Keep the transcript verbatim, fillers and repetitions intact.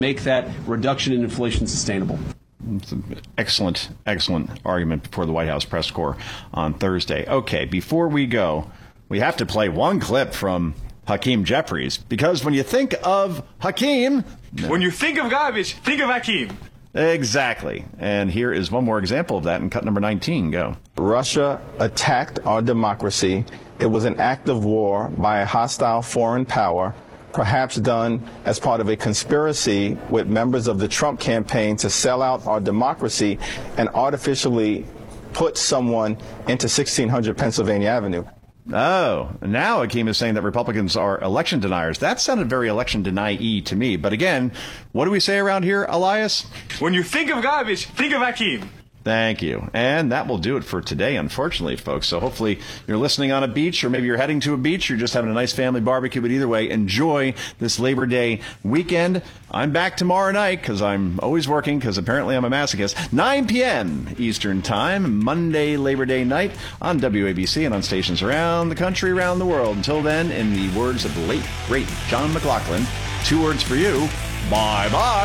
make that reduction in inflation sustainable. It's an excellent, excellent argument before the White House press corps on Thursday. Okay, before we go, we have to play one clip from Hakeem Jeffries, because when you think of Hakeem... No. When you think of garbage, think of Hakeem. Exactly. And here is one more example of that in cut number nineteen. Go. Russia attacked our democracy. It was an act of war by a hostile foreign power, perhaps done as part of a conspiracy with members of the Trump campaign to sell out our democracy and artificially put someone into sixteen hundred Pennsylvania Avenue. Oh, now Hakeem is saying that Republicans are election deniers. That sounded very election deny-y to me. But again, what do we say around here, Elias? When you think of garbage, think of Hakeem. Thank you. And that will do it for today, unfortunately, folks. So hopefully you're listening on a beach, or maybe you're heading to a beach. You're just having a nice family barbecue. But either way, enjoy this Labor Day weekend. I'm back tomorrow night because I'm always working, because apparently I'm a masochist. nine p.m. Eastern Time, Monday, Labor Day night on W A B C and on stations around the country, around the world. Until then, in the words of the late, great John McLaughlin, two words for you. Bye-bye.